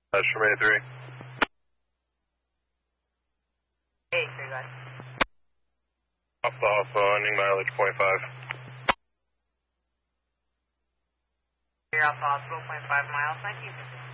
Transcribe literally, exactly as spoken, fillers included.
That's from A three. A three, guys. Off the hospital, ending mileage point five. You're off the hospital, point five miles, thank you.